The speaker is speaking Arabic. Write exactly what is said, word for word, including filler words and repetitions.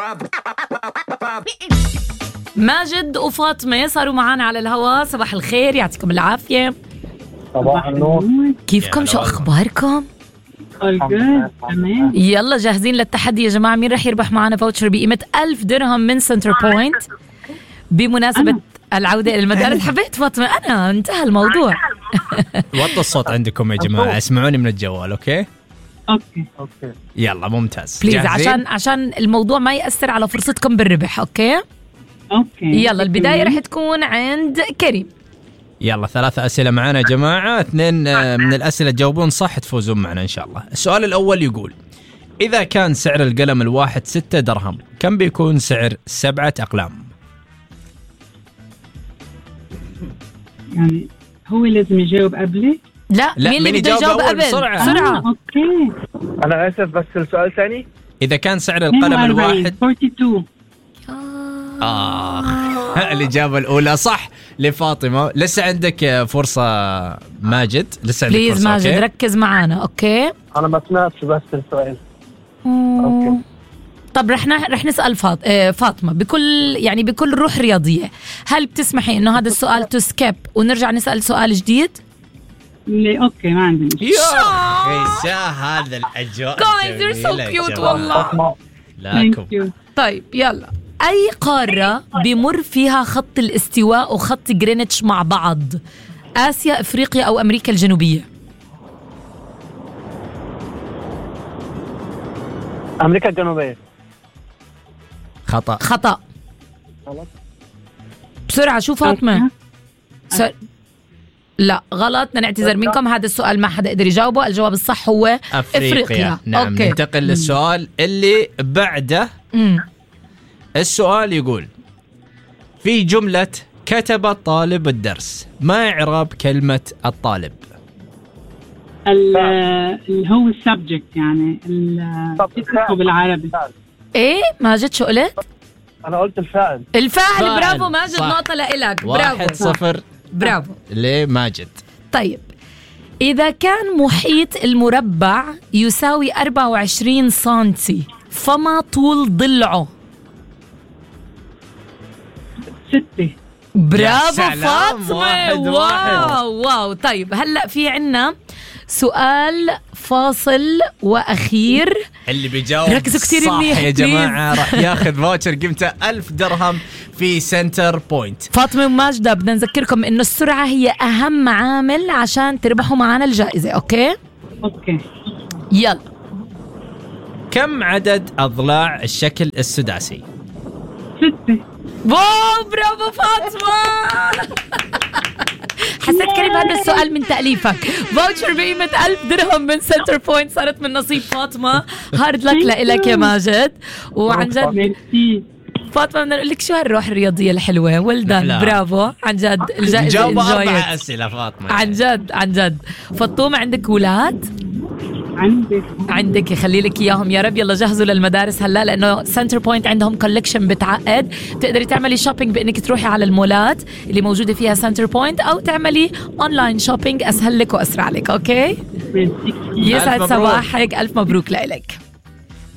ماجد وفاطمة صاروا معانا على الهواء. صباح الخير، يعطيكم العافية. صباح النور. كيفكم؟ شو أخباركم؟ تمام. يلا جاهزين للتحدي يا جماعة؟ مين رح يربح معنا فاوتشر بقيمة ألف درهم من سنتر بوينت بمناسبة أنا. العودة إلى المدارس؟ حبيت فاطمة أنا، انتهى الموضوع. وطوا الصوت عندكم يا جماعة، اسمعوني من الجوال. أوكي اوكي اوكي يلا ممتاز. بليز عشان عشان الموضوع ما يأثر على فرصتكم بالربح. اوكي اوكي يلا البداية رح تكون عند كريم. يلا ثلاثة أسئلة معنا يا جماعة، اثنين من الأسئلة تجاوبون صح تفوزون معنا إن شاء الله. السؤال الأول يقول: إذا كان سعر القلم الواحد ستة درهم، كم بيكون سعر سبعة أقلام؟ يعني هو لازم يجاوب قبلي؟ لا, لا مين اللي بده يجاوب قبل؟ بسرعة. بسرعة. آه، اوكي. انا اسف بس السؤال ثاني. إذا كان سعر القلم الواحد اثنين وأربعين. آه الإجابة الأولى صح لفاطمة. لسه عندك فرصة ماجد، لسه عندك بليز فرصة. ماجد أوكي؟ ركز معانا. اوكي انا ما سمعتش بس السؤال. اوكي طب رح رح نسأل فاط... آه فاطمة بكل يعني بكل روح رياضية، هل بتسمحي إنه هذا السؤال تو سكيب ونرجع نسأل سؤال جديد؟ ليه؟ اوكي ما عندي مشكلة. يا أخي هذا الأجواء Guys, you're so cute والله. لا Thank you. طيب يلا، أي قارة بمر فيها خط الاستواء وخط غرينتش مع بعض؟ آسيا، أفريقيا، أو أمريكا الجنوبية؟ امريكا الجنوبيه. خطأ. خطأ. غلط. بسرعة شو فاطمة؟ س... لا غلط، بدنا نعتذر منكم، هذا السؤال ما حدا قدر يجاوبه. الجواب الصح هو أفريقيا, أفريقيا. نعم. أوكي. ننتقل للسؤال اللي بعده. مم. السؤال يقول: في جملة كتب الطالب الدرس، ما إعراب كلمة الطالب؟ اللي هو السبجكت يعني الاسم بالعربي. ايه ماجد شو قلت؟ انا قلت الفاعل. الفاعل. فاعل. برافو ماجد، صح. نقطة لإلك. واحد برافو صفر برافو. لماجد. طيب إذا كان محيط المربع يساوي أربعة وعشرين سنتي، فما طول ضلعه؟ ستة. برافو سلام. فاطمة. واحد واو واحد. واو. طيب هلأ في عنا سؤال فاصل وأخير. اللي بيجاوب ركزوا كتير صح منيح يا بليز. جماعة راح ياخذ فاوتشر قيمته ألف درهم في سنتر بوينت. فاطمة وماجدة بدنا نذكركم إنه السرعة هي أهم عامل عشان تربحوا معنا الجائزة. أوكي اوكي يلا. كم عدد أضلاع الشكل السداسي؟ ستة. واو برافو فاطمة. حسيت كريم هذا السؤال من تأليفك. فاوتشر بقيمة ألف درهم من سنتر بوينت صارت من نصيب فاطمة. هارد لك لإلك يا ماجد. وعن جد ميرسي. فاطمة بدنا نقول لك شو هالروح الرياضية الحلوة. ولدان برافو عن جد. الجائزة جاوب أربع enjoy it. أسئلة فاطمة عن جد عن جد. فطومة عندك ولاد؟ عندك عندك، يخلي لك اياهم يا رب. يلا جهزوا للمدارس هلا، لانه سنتر بوينت عندهم كولكشن بتعقد. بتقدري تعملي شوبينج بانك تروحي على المولات اللي موجوده فيها سنتر بوينت، او تعملي اونلاين شوبينج، اسهل لك واسرع لك. اوكي ميرسي. يسعد ألف مبروك. صباحك، الف مبروك لك.